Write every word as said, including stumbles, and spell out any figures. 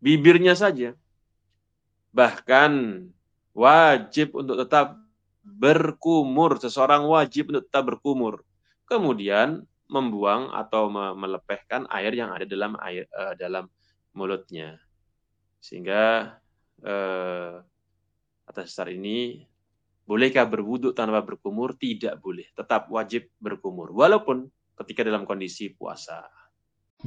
bibirnya saja. Bahkan wajib untuk tetap berkumur, seseorang wajib untuk tetap berkumur. Kemudian membuang atau melepehkan air yang ada dalam air uh, dalam mulutnya. Sehingga uh, atas dasar ini, bolehkah berwudu tanpa berkumur? Tidak boleh, tetap wajib berkumur, walaupun ketika dalam kondisi puasa.